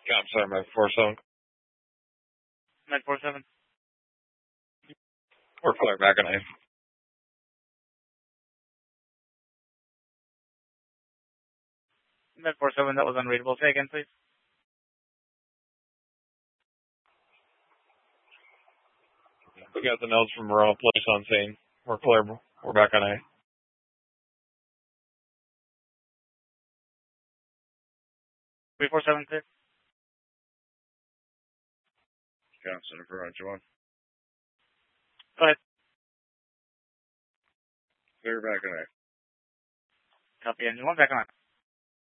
Cap Center, Med 47. Med 47. We're clear back on 8. Med 47, that was unreadable. Say again, please. We got the notes from Morona Police on scene. We're clear. We're back on 8. 347 clear. Cap Center for Roger 1. Go ahead. Clear back on 8. Copy engine 1, back on.